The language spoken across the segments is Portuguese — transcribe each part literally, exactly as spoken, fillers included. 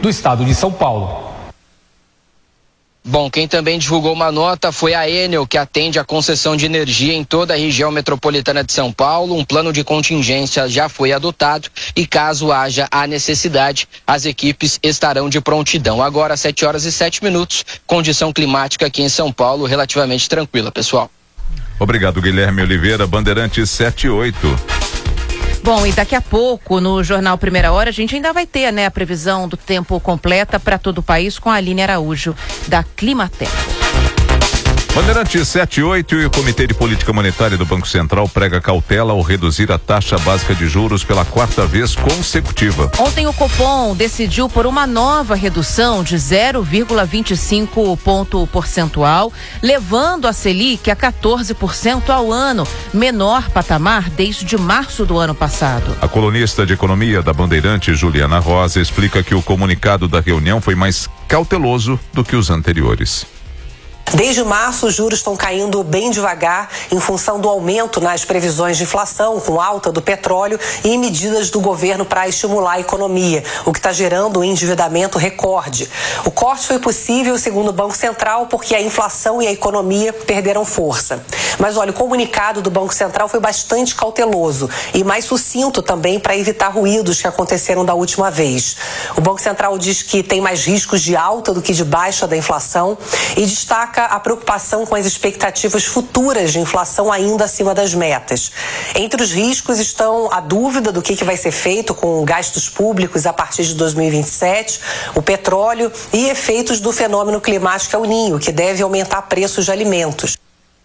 do estado de São Paulo. Bom, quem também divulgou uma nota foi a Enel, que atende a concessão de energia em toda a região metropolitana de São Paulo. Um plano de contingência já foi adotado e, caso haja a necessidade, as equipes estarão de prontidão. Agora, sete horas e sete minutos, condição climática aqui em São Paulo relativamente tranquila, pessoal. Obrigado, Guilherme Oliveira, Bandeirantes sete e oito. Bom, e daqui a pouco, no Jornal Primeira Hora, a gente ainda vai ter, né, a previsão do tempo completa para todo o país com a Aline Araújo, da Climatempo. Bandeirantes sete e oito e o Comitê de Política Monetária do Banco Central prega cautela ao reduzir a taxa básica de juros pela quarta vez consecutiva. Ontem o Copom decidiu por uma nova redução de zero vírgula vinte e cinco ponto percentual, levando a Selic a quatorze por cento ao ano, menor patamar desde março do ano passado. A colunista de economia da Bandeirantes, Juliana Rosa, explica que o comunicado da reunião foi mais cauteloso do que os anteriores. Desde março, os juros estão caindo bem devagar em função do aumento nas previsões de inflação, com alta do petróleo e medidas do governo para estimular a economia, o que está gerando um endividamento recorde. O corte foi possível, segundo o Banco Central, porque a inflação e a economia perderam força. Mas olha, o comunicado do Banco Central foi bastante cauteloso e mais sucinto também para evitar ruídos que aconteceram da última vez. O Banco Central diz que tem mais riscos de alta do que de baixa da inflação e destaca a preocupação com as expectativas futuras de inflação ainda acima das metas. Entre os riscos estão a dúvida do que, que vai ser feito com gastos públicos a partir de dois mil e vinte e sete, o petróleo e efeitos do fenômeno climático El Niño, que deve aumentar preços de alimentos.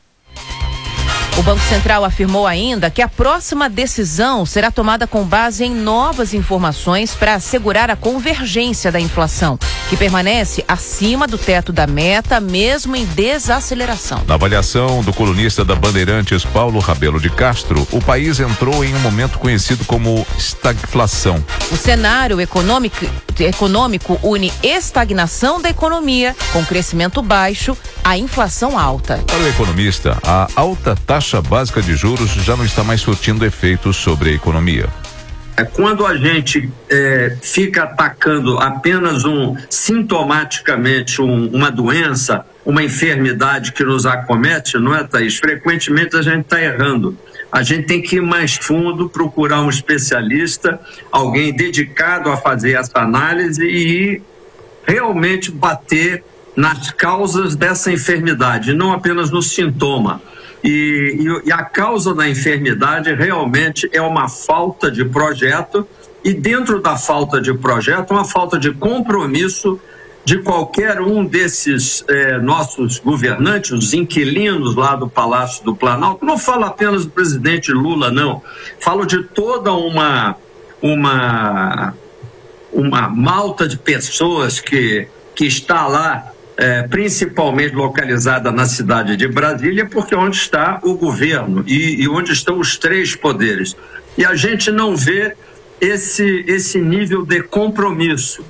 O Banco Central afirmou ainda que a próxima decisão será tomada com base em novas informações para assegurar a convergência da inflação, que permanece acima do teto da meta, mesmo em desaceleração. Na avaliação do colunista da Bandeirantes, Paulo Rabelo de Castro, o país entrou em um momento conhecido como estagflação. O cenário econômico, econômico une estagnação da economia com crescimento baixo à inflação alta. Para o economista, a alta taxa básica de juros já não está mais surtindo efeitos sobre a economia. Quando a gente é, fica atacando apenas um sintomaticamente um, uma doença, uma enfermidade que nos acomete, não é, Thaís? Frequentemente a gente está errando. A gente tem que ir mais fundo, procurar um especialista, alguém dedicado a fazer essa análise e realmente bater nas causas dessa enfermidade, não apenas no sintoma. E, e, e a causa da enfermidade realmente é uma falta de projeto e dentro da falta de projeto, uma falta de compromisso de qualquer um desses eh, nossos governantes, os inquilinos lá do Palácio do Planalto. Não falo apenas do presidente Lula, não. Falo de toda uma, uma, uma malta de pessoas que, que está lá, É, principalmente localizada na cidade de Brasília, porque é onde está o governo e, e onde estão os três poderes. E a gente não vê esse, esse nível de compromisso.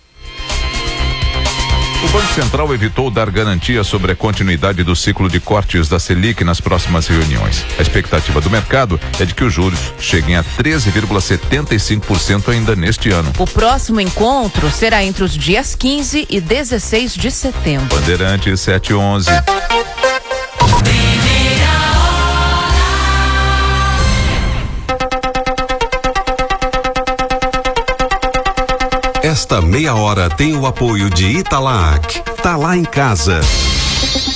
O Banco Central evitou dar garantia sobre a continuidade do ciclo de cortes da Selic nas próximas reuniões. A expectativa do mercado é de que os juros cheguem a treze vírgula setenta e cinco por cento ainda neste ano. O próximo encontro será entre os dias quinze e dezesseis de setembro. Bandeirantes sete e onze. Esta meia hora tem o apoio de Italac. Tá lá em casa.